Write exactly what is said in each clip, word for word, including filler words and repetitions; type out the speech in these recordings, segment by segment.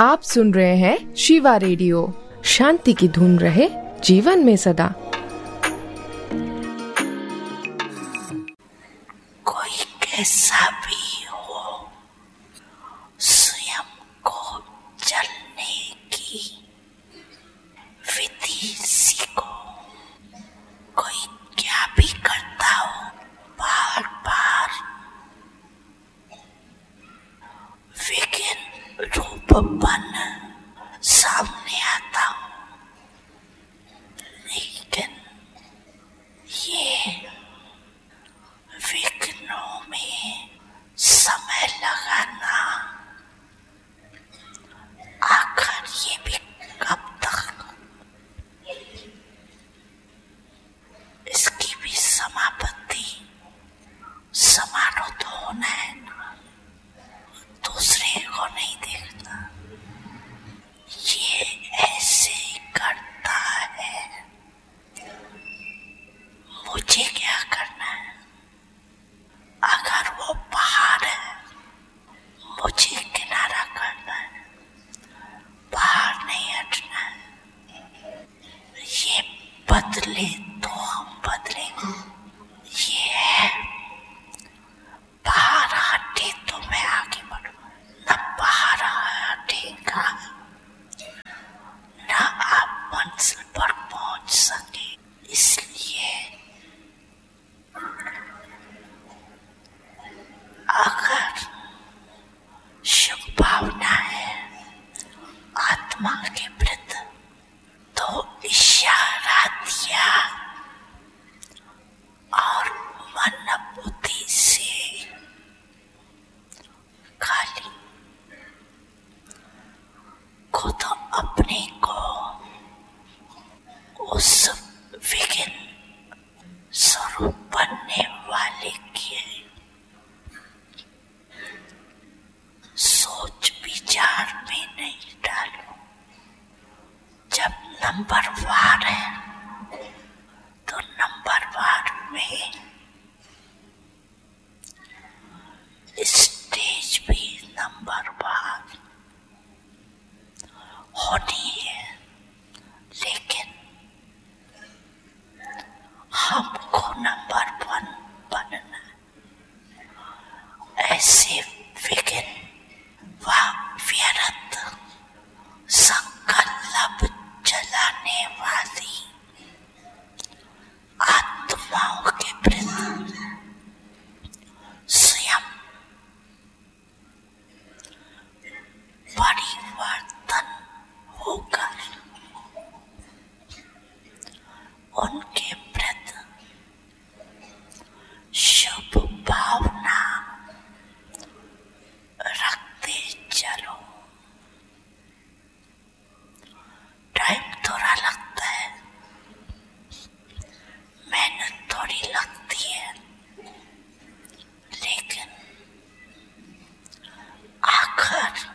आप सुन रहे हैं शिवा रेडियो। शांति की धुन रहे जीवन में सदा। कोई कैसा भी हो, स्वयं को जलने की विधि सीखो। कोई क्या भी करता हो, बार बार विघ्न रूप बन सामने आता हो, लेकिन ये विघ्नों में समय लगाना आखिर ये भी कब तक, इसकी भी समाप्ति समारोह तो होना है ना, दूसरे को नहीं देखना। ये ऐसे करता है, मुझे क्या करना है? अगर वो बाहर है, मुझे किनारा करना है, बाहर नहीं हटना है। ये बदले तो हम बदलेंगे। ये है बाहर हटे तो मैं आगे बढ़ूं, न बाहर हटेगा न आप मंजिल पर पहुंच सके। इसलिए अगर शुभ भावना है आत्मा के प्रति, तो इशारा दिया और मन बुद्धि से खाली खुद अपने को उस विघ्न स्वरूप बनने वाले के सोच विचार में नहीं डालो। जब नंबर वार है तो नंबर वार में स्टेज भी नंबर वार होनी है, लेकिन हमको नंबर वन बनना। ऐसे विघ्न व व्यर्थ संकल्प जलाने वाली आत्माओं के प्रति स्वयं परिवर्तन होकर उनके प्रति शुभ भावना रखते चलो। टाइम थोड़ा लगता है, मेहनत थोड़ी लगती है, लेकिन आखिर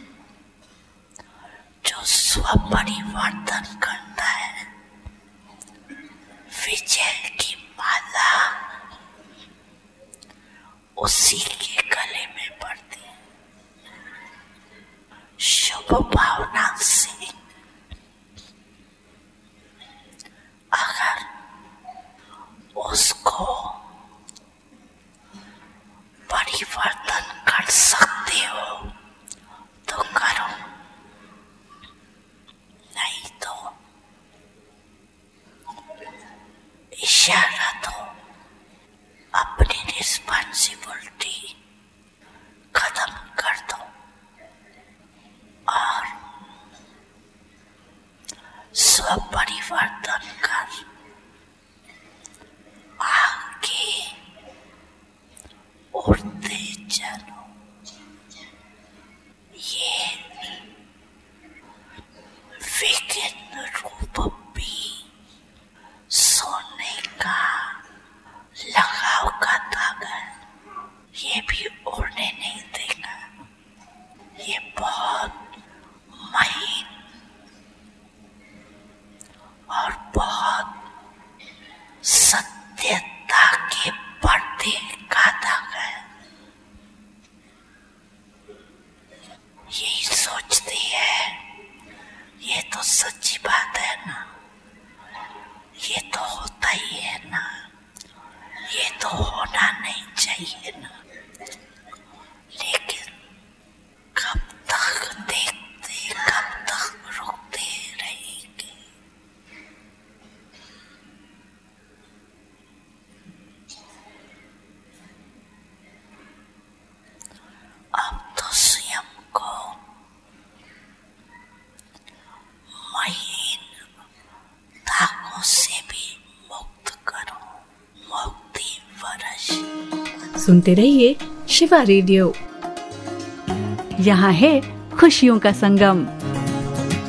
जो स्व परिवर्तन करता है, विजय की माला उसी के गले में पड़ती है। शुभ भावना से अगर उसको परिवर्तन कर सकते हो तो करो, नहीं तो इशारा दो। अपनी रिस्पॉन्सिबिलिटी खत्म कर दो और यही सोचती है, ये तो सच्ची बात है ना, ये तो होता ही है ना, ये तो होना नहीं चाहिए ना, लेकिन कब तक देखते, कब तक रुकते रहेंगे। अब तो स्वयं को महीन धागों से भी मुक्त करो, मुक्ति वर्ष। सुनते रहिए शिवा रेडियो। यहाँ है खुशियों का संगम।